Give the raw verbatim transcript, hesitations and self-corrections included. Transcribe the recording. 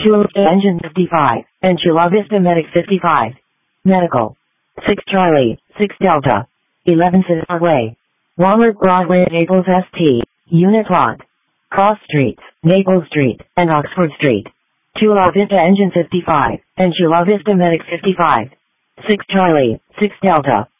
Chula Vista Engine fifty-five, and Chula Vista Medic fifty-five. Medical. six Charlie, six Delta. eleven Cesar Way. Walmart Broadway at Naples S T, Unit Lot. Cross Streets, Naples Street, and Oxford Street. Chula Vista Engine fifty-five, and Chula Vista Medic fifty-five. six Charlie, six Delta.